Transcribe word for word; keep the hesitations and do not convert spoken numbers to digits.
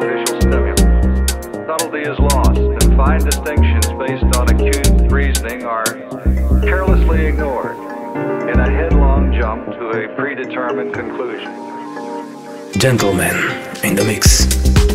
artificial stimulus. Subtlety is lost, and fine distinctions based on acute reasoning are carelessly ignored in a headlong jump to a predetermined conclusion. Gentlemen in the mix.